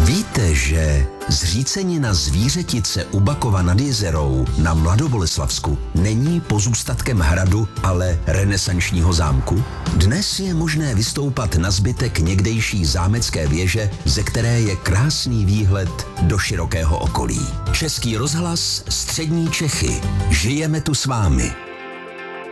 Víte, že zřícenina Zvířetice u Bakova nad Jizerou na Mladoboleslavsku není pozůstatkem hradu, ale renesančního zámku? Dnes je možné vystoupat na zbytek někdejší zámecké věže, ze které je krásný výhled do širokého okolí. Český rozhlas, Střední Čechy. Žijeme tu s vámi.